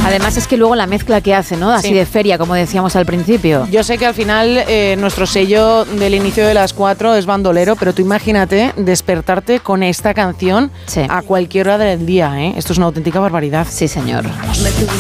Además es que luego la mezcla que hace, ¿no? Así de feria, como decíamos al principio. Yo sé que al final nuestro sello del inicio de las 4 es bandolero, pero tú imagínate despertarte con esta canción a cualquier hora del día, ¿eh? Esto es una auténtica barbaridad. Sí, señor. Me tuviste